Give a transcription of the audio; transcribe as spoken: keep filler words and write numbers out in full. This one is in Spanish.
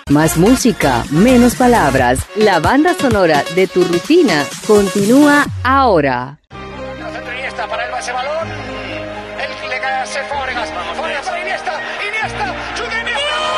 Más música, menos palabras. La banda sonora de tu rutina continúa ahora. Iniesta para el ese balón. El que le cae a Fábregas. Fábregas para Iniesta. Iniesta. ¡Chute Iniesta!